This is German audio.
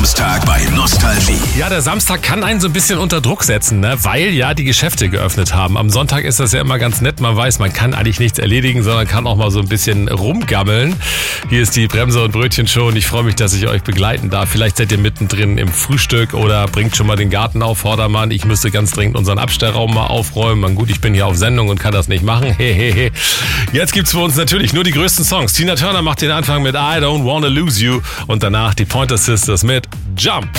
Samstag bei Nostalgie. Ja, der Samstag kann einen so ein bisschen unter Druck setzen, ne? Weil ja die Geschäfte geöffnet haben. Am Sonntag ist das ja immer ganz nett. Man weiß, man kann eigentlich nichts erledigen, sondern kann auch mal so ein bisschen rumgammeln. Hier ist die Bremse- und Brötchen-Show und ich freue mich, dass ich euch begleiten darf. Vielleicht seid ihr mittendrin im Frühstück oder bringt schon mal den Garten auf Vordermann. Ich müsste ganz dringend unseren Abstellraum mal aufräumen. Man, gut, ich bin hier auf Sendung und kann das nicht machen. Hehehe. Jetzt gibt's für uns natürlich nur die größten Songs. Tina Turner macht den Anfang mit I Don't Wanna Lose You und danach die Pointer Sisters mit Jump.